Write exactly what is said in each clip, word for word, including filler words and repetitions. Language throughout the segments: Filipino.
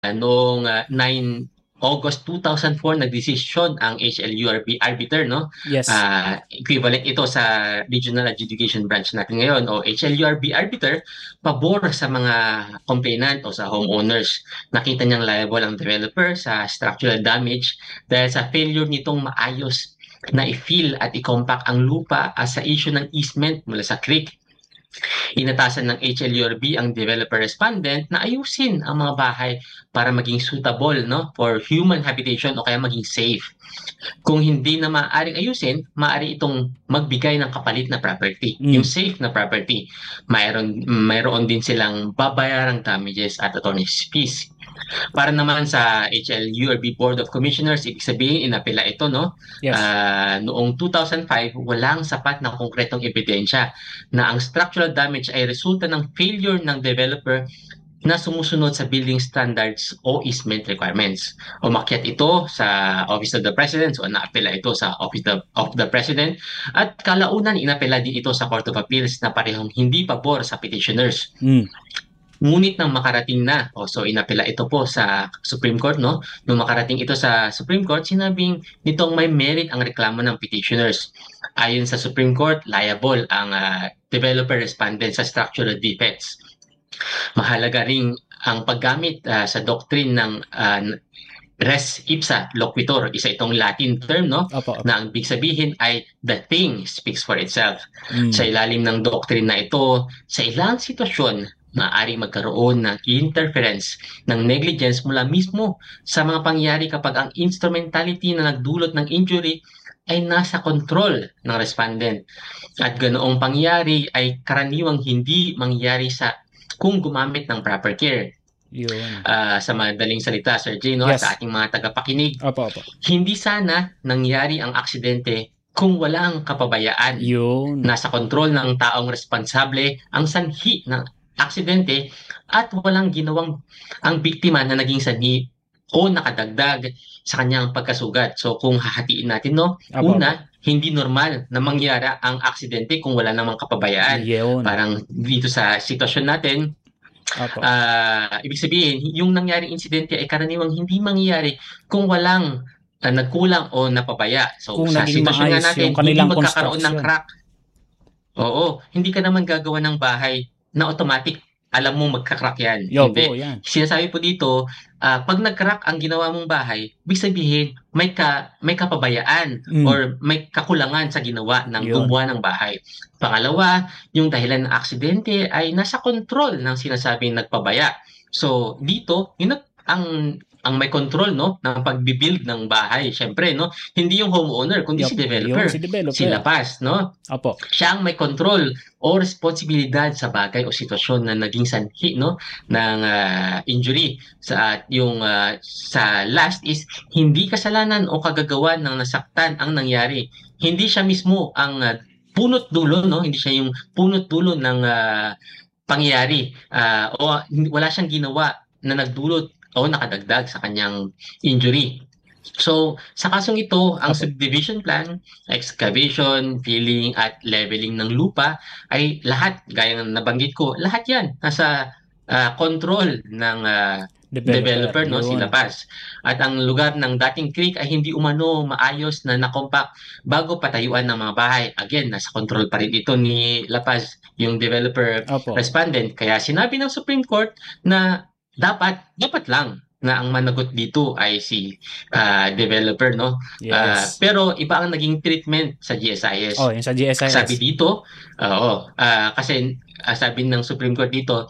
noong uh, nine August two thousand four nagdesisyon ang H L U R B arbiter, no? Yes. Ah, equivalent ito sa Regional Adjudication Branch natin ngayon o H L U R B arbiter, pabor sa mga complainant o sa homeowners. Nakita niyang liable ang developer sa structural damage dahil sa failure nitong maayos na i-fill at i-compact ang lupa as sa issue ng easement mula sa creek. Inatasan ng H L U R B ang developer respondent na ayusin ang mga bahay para maging suitable, no, for human habitation o kaya maging safe. Kung hindi na maaaring ayusin, maaari itong magbigay ng kapalit na property, yung Mm. safe na property. Mayroon, mayroon din silang babayarang damages at attorney's fees. Para naman sa H L U R B Board of Commissioners, ibig sabihin, inapela ito, no? Yes. Ah, noong two thousand five, walang sapat na konkretong ebidensya na ang structural damage ay resulta ng failure ng developer na sumusunod sa building standards o easement requirements. Umakyat ito sa Office of the President o naapela ito sa Office of, of the President at kalaunan inapela din ito sa Court of Appeals na parehong hindi pabor sa petitioners. Mm. Ngunit nang makarating na, o so inapela ito po sa Supreme Court, no? Nung makarating ito sa Supreme Court, sinabing nitong may merit ang reklamo ng petitioners. Ayon sa Supreme Court, liable ang uh, developer respondent sa structural defects. Mahalaga ring ang paggamit uh, sa doctrine ng uh, res ipsa loquitur, isa itong Latin term, no? Opo, opo. Na ang big sabihin ay the thing speaks for itself. Mm. Sa ilalim ng doctrine na ito, sa ilang sitwasyon, maaaring magkaroon ng interference ng negligence mula mismo sa mga pangyayari kapag ang instrumentality na nagdulot ng injury ay nasa control ng respondent. At ganoong pangyayari ay karaniwang hindi mangyayari sa kung gumamit ng proper care. Yun. Uh, sa madaling salita, Sir Jay, no, Yes. sa ating mga tagapakinig, Opo, opo. hindi sana nangyari ang aksidente kung walang kapabayaan. Yun. Nasa kontrol ng taong responsable ang sanhi ng aksidente at walang ginawang ang biktima na naging sanhi o nakadagdag sa kanyang pagkasugat. So kung hahatiin natin, no, Opo, una, hindi normal na mangyari ang aksidente kung wala namang kapabayaan. Yun. Parang dito sa sitwasyon natin, Opo. uh, ibig sabihin, yung nangyaring insidente ay karaniwang hindi mangyayari kung walang uh, nagkulang o napabaya. So Kung sa naging sitwasyon nga maayos natin, yung hindi kanilang magkakaroon ng construction. crack. Oo, hindi ka naman gagawa ng bahay na automatic alam mo magka-crack yan. Yo Hindi. po, yan. Sinasabi po dito, uh, pag nag-crack ang ginawa mong bahay, ibig sabihin may ka may kapabayaan Mm. or may kakulangan sa ginawa ng Yun. gumawa ng bahay. Pangalawa, yung dahilan ng aksidente ay nasa control ng sinasabing nagpabaya. So dito, yun ang- ang ang may control, no, ng pagbi-build ng bahay. Syempre, no, hindi yung homeowner kundi Yup, si developer. yung si developer. Si Lapas, no? Opo. Siya ang may control o responsibilidad sa bagay o sitwasyon na naging sanhi, no, ng uh, injury. Sa at yung uh, sa last is hindi kasalanan o kagagawan ng nasaktan ang nangyari. Hindi siya mismo ang uh, punot dulo, no? Hindi siya yung punot dulo ng uh, pangyayari uh, o wala siyang ginawa na nagdulot o nakadagdag sa kanyang injury. So, sa kasong ito, ang Opo. subdivision plan, excavation, filling at leveling ng lupa ay lahat, gaya ng nabanggit ko, lahat yan nasa uh, control ng uh, developer, no, si yun. Lapas. At ang lugar ng dating creek ay hindi umano maayos na nakompak bago patayuan ng mga bahay. Again, nasa control pa rin ito ni Lapas, yung developer Opo. respondent. Kaya sinabi ng Supreme Court na dapat, dapat lang na ang managot dito ay si uh, developer, no? Yes. Uh, pero iba ang naging treatment sa G S I S. Oh, yung sa G S I S. Sabi dito, oo, uh, kasi uh, sabi ng Supreme Court dito,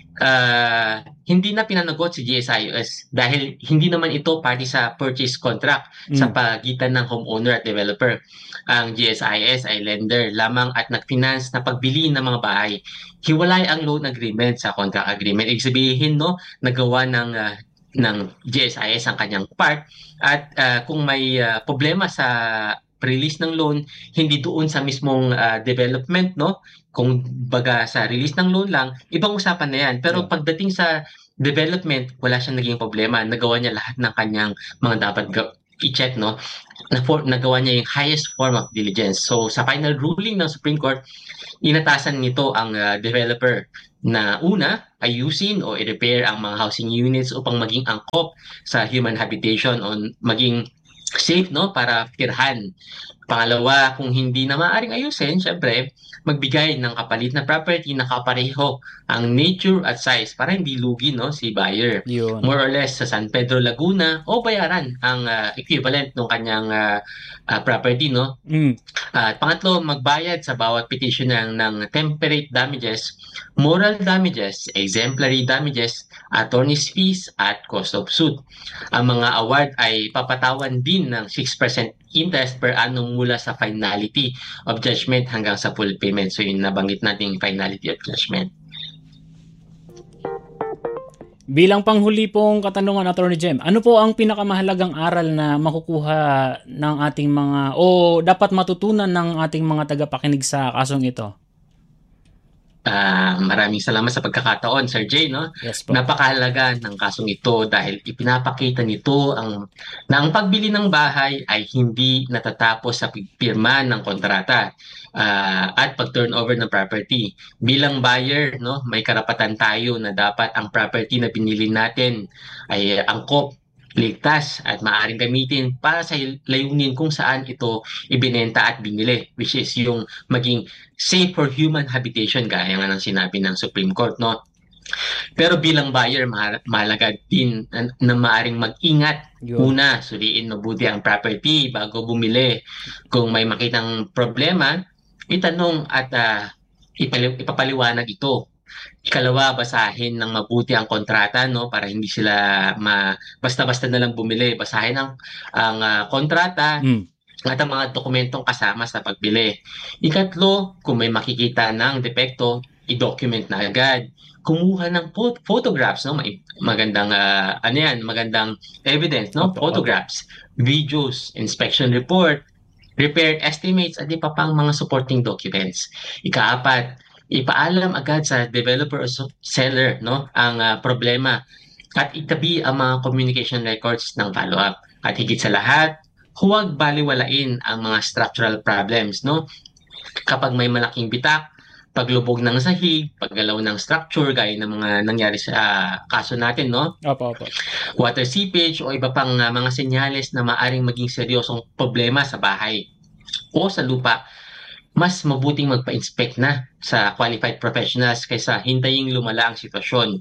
uh, hindi na pinanagot si G S I S dahil hindi naman ito party sa purchase contract Mm. sa pagitan ng homeowner at developer. Ang G S I S ay lender lamang at nag-finance na pagbili ng mga bahay. Hiwalay ang loan agreement sa contract agreement. Ibig sabihin, no, nagawa ng uh, ng G S I S ang kanyang part at uh, kung may uh, problema sa release ng loan, hindi doon sa mismong uh, development, no? Kung baga sa release ng loan lang, ibang usapan na yan. Pero Yeah. pagdating sa development, wala siyang naging problema. Nagawa niya lahat ng kanyang mga dapat ga- i-check, no, na for, nagawa niya yung highest form of diligence. So sa final ruling ng Supreme Court, inatasan nito ang uh, developer na una, ayusin o i-repair ang mga housing units upang maging angkop sa human habitation o maging safe, no, para tirhan. Pangalawa, kung hindi na maaaring ayusin, syempre, magbigay ng kapalit na property na kapareho ang nature at size para hindi lugi, no, si buyer. Yun. More or less sa San Pedro, Laguna o bayaran ang uh, equivalent ng kanyang uh, uh, property, no. Mm. At pangatlo, magbayad sa bawat petitioner ng temperate damages, moral damages, exemplary damages, attorney's fees at cost of suit. Ang mga award ay papatawan din ng six percent interest per annum mula sa finality of judgment hanggang sa full payment. So yung nabanggit nating finality of judgment. Bilang panghuli pong katanungan, Attorney Jem, ano po ang pinakamahalagang aral na makukuha ng ating mga o dapat matutunan ng ating mga tagapakinig sa kasong ito? Uh, maraming salamat sa pagkakataon, Sir Jay, no? Yes po. Napakahalaga ng kasong ito dahil ipinapakita nito ang na ang pagbili ng bahay ay hindi natatapos sa pagpirma ng kontrata uh, at pag-turnover ng property. Bilang buyer, no, may karapatan tayo na dapat ang property na binili natin ay angkop, ligtas at maaaring gamitin para sa layunin kung saan ito ibinenta at binili, which is yung maging safe for human habitation gaya nga ng sinabi ng Supreme Court, no. Pero bilang buyer, mahalaga din na, na maaaring mag-ingat. Yun. Una, suliin mabuti ang property bago bumili. Kung may makitang problema, itanong at uh, ipali- ipapaliwanag ito. Ikalawa, basahin ng mabuti ang kontrata, no, para hindi sila ma basta-basta na lang bumili. Basahin ang ang uh, kontrata mm. at ang mga dokumentong kasama sa pagbili. Ikatlo, kung may makikita ng depekto, i-document na agad. Kumuha ng pot- photographs, no, may magandang uh, ano yan, magandang evidence, no, opo, photographs, opo. Videos, inspection report, repair estimates at iba pang mga supporting documents. Ikaapat, ipaalam agad sa developer o seller, no, ang uh, problema at itabi ang mga communication records ng follow-up. At higit sa lahat, huwag baliwalain ang mga structural problems, no. Kapag may malaking bitak, paglubog ng sahig, paggalaw ng structure gaya ng mga nangyari sa uh, kaso natin, no. Opo, opo. Water seepage o iba pang uh, mga senyales na maaring maging seryosong problema sa bahay o sa lupa, mas mabuting magpa-inspect na sa qualified professionals kaysa hintayin lumala ang sitwasyon.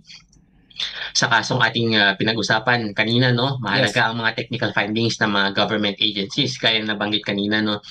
Sa kasong ating uh, pinag-usapan kanina, no, mahalaga yes. ang mga technical findings ng mga government agencies kaya nabanggit kanina, no.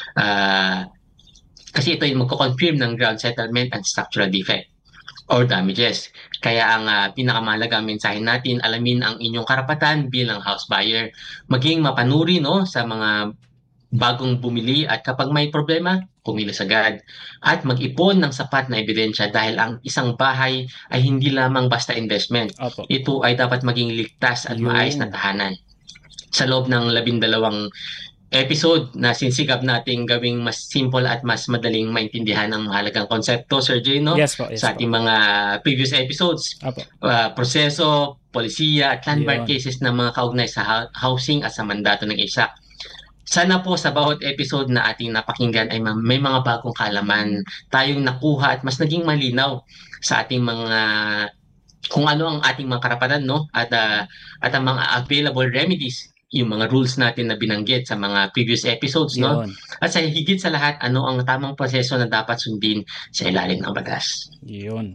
Uh, kasi ito yung magko-confirm ng ground settlement and structural defect or damages. Kaya ang uh, pinakamahalaga mensahe natin, alamin ang inyong karapatan bilang house buyer, maging mapanuri, no, sa mga bagong bumili at kapag may problema, kumilos agad at mag-ipon ng sapat na ebidensya dahil ang isang bahay ay hindi lamang basta investment. Opo. Ito ay dapat maging ligtas at Yun. maayos na tahanan. Sa loob ng labindalawang episode na sinsigap nating gawing mas simple at mas madaling maintindihan ang mahalagang konsepto, Sir Jay, no? Yes po, yes sa ating po. mga previous episodes, uh, proseso, polisiya at landmark Yun. cases na mga kaugnay sa housing at sa mandato ng I S A C. Sana po sa bawat episode na ating napakinggan ay may mga bagong kaalaman tayong nakuha at mas naging malinaw sa ating mga kung ano ang ating mga karapatan, no, at uh, at ang mga available remedies, yung mga rules natin na binanggit sa mga previous episodes, no. Yun. At sa higit sa lahat, ano ang tamang proseso na dapat sundin sa ilalim ng batas. Yun.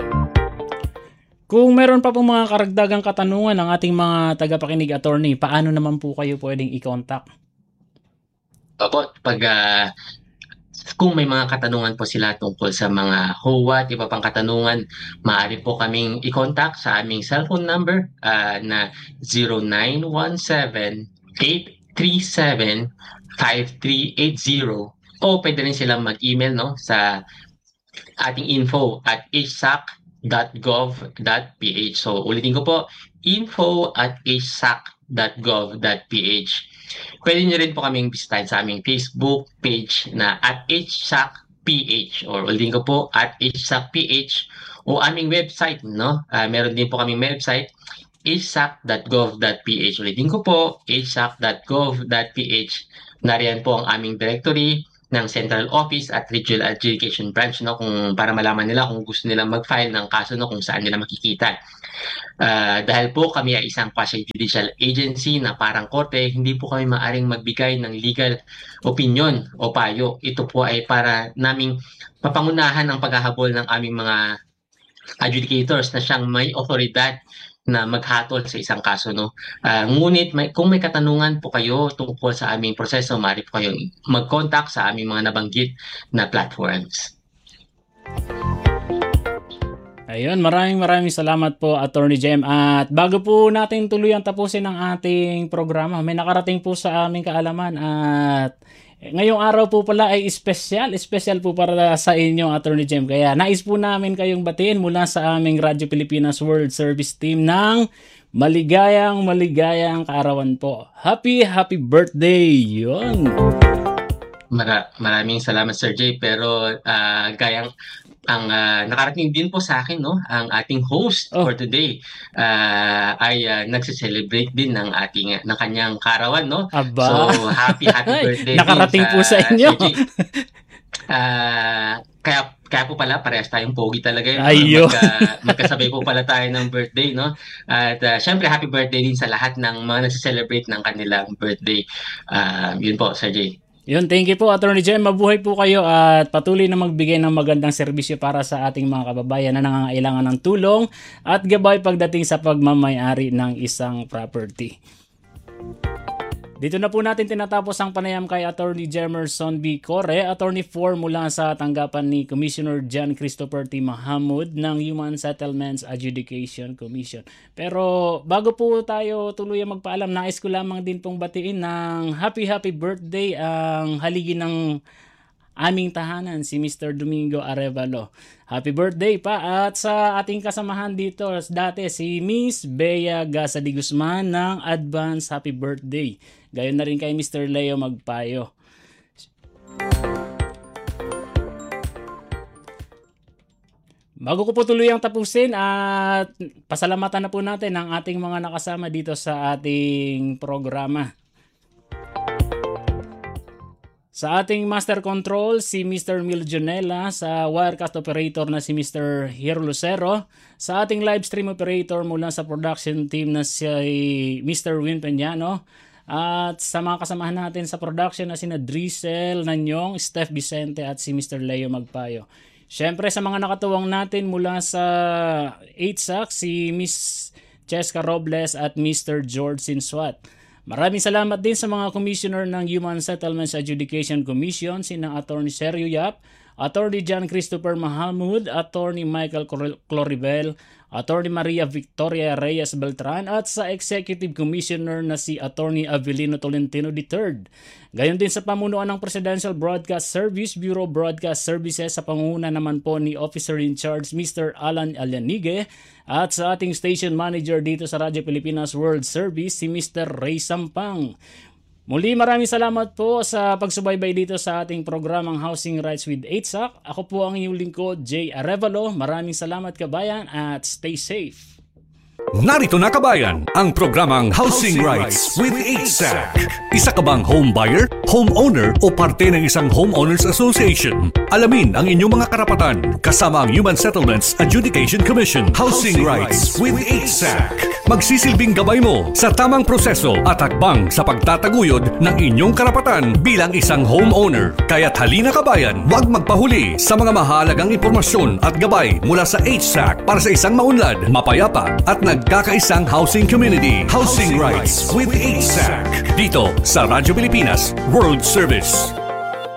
Kung meron pa pong mga karagdagang katanungan ng ating mga tagapakinig, attorney, paano naman po kayo pwedeng i-contact? Opo, pag uh, kung may mga katanungan po sila tungkol sa mga H O A at iba pang katanungan, maaari po kaming i-contact sa aming cellphone number uh, na zero nine one seven, eight three seven, five three eight zero o pwede rin silang mag-email, no, sa ating info at h s a c dot gov dot p h. So ulitin ko po, info at h s a c dot gov dot p h. Pwede nyo rin po kaming bisitahin sa aming Facebook page na at h s a c p h or ulitin ko po at h s a c p h o aming website, no? Uh, meron din po kaming website h s a c dot gov dot p h. Ulitin ko po, h s a c dot gov dot p h. Nariyan po ang aming directory ng Central Office at Regional Adjudication Branch, no, kung para malaman nila kung gusto nilang mag-file ng kaso, no, kung saan nila makikita. Uh, dahil po kami ay isang quasi-judicial agency na parang korte, hindi po kami maaring magbigay ng legal opinion o payo. Ito po ay para naming mapangunahan ang paghahabol ng aming mga adjudicators na siyang may otoridad na maghatol sa isang kaso, no. Uh, ngunit may, kung may katanungan po kayo tungkol sa aming proseso, maaari po kayong mag-contact sa aming mga nabanggit na platforms. Ayun, maraming maraming salamat po, Attorney Jem. At bago po natin tuluyang tapusin ang ating programa, may nakarating po sa aming kaalaman at ngayong araw po pala ay special, special po para sa inyo, Attorney Jem. Kaya nais po namin kayong batiin mula sa aming Radyo Pilipinas World Service Team ng maligayang, maligayang kaarawan po. Happy, happy birthday! Yun! Mara- maraming salamat, Sir Jay. Pero uh, gayang ang uh, nakarating din po sa akin, no, ang ating host oh. for today uh, ay uh, nagse-celebrate din ng ating ng kanyang karawan, no. Aba. So happy happy birthday nakarating din po sa inyo. uh, kaya kaya po pala parehas tayong pogi talaga yun. Ayo. Magka, magkasabay po pala tayo ng birthday, no. At uh, syempre happy birthday din sa lahat ng mga nagse-celebrate ng kanilang birthday. Uh, yun po, Sir Jay. Yun, thank you po, Attorney Jem. Mabuhay po kayo at patuloy na magbigay ng magandang serbisyo para sa ating mga kababayan na nangangailangan ng tulong at gabay pagdating sa pagmamayari ng isang property. Dito na po natin tinatapos ang panayam kay Attorney Jemerson B. Corre, Attorney four mula sa tanggapan ni Commissioner John Christopher T. Mahamud ng Human Settlements Adjudication Commission. Pero bago po tayo tuluyang magpaalam, nais ko lamang din pong batiin ng happy happy birthday ang haligi ng aming tahanan, si Mister Domingo Arevalo. Happy birthday pa! At sa ating kasamahan dito dati, si Miss Bea Gasa de Guzman ng advance happy birthday. Gayon na rin kay Mister Leo Magpayo. Bago ko po tuluyang tapusin at pasalamatan na po natin ang ating mga nakasama dito sa ating programa. Sa ating Master Control, si Mister Mil Jonela, sa Wirecast Operator na si Mister Hiro Lucero, sa ating live stream operator mula sa production team na si Mister Win Peñano, at sa mga kasamahan natin sa production na sina Drizel Nanyong, Steph Vicente at si Mister Leo Magpayo. Siyempre sa mga nakatuwang natin mula sa eight S A C, si Miss Cheska Robles at Mister George Sinswat. Maraming salamat din sa mga commissioner ng Human Settlements Adjudication Commission, sina Attorney Sergio Yap, Attorney John Christopher Mahamud, Attorney Michael Cloribel, Attorney Maria Victoria Reyes Beltran, at sa Executive Commissioner na si Attorney Avelino Tolentino the third. Gayon din sa pamunuan ng Presidential Broadcast Service, Bureau Broadcast Services sa pangunguna naman po ni Officer in Charge Mister Alan Alianigue, at sa ating station manager dito sa Radyo Pilipinas World Service, si Mister Ray Sampang. Muli maraming salamat po sa pagsubaybay dito sa ating programang Housing Rights with eight S A C. Ako po ang inyong lingkod, Jay Arevalo. Maraming salamat kabayan at stay safe. Narito na kabayan, ang programang Housing Rights with eight S A C. Isa ka bang home buyer, homeowner o parte ng isang homeowners association? Alamin ang inyong mga karapatan kasama ang Human Settlements Adjudication Commission. Housing Rights with eight S A C. Magsisilbing gabay mo sa tamang proseso at hakbang sa pagtataguyod ng inyong karapatan bilang isang homeowner. Kaya't halina kabayan, huwag magpahuli sa mga mahalagang impormasyon at gabay mula sa eight S A C para sa isang maunlad, mapayapa at nagkakaisang housing community. Housing Rights with eight S A C. Dito sa Radyo Pilipinas World Service.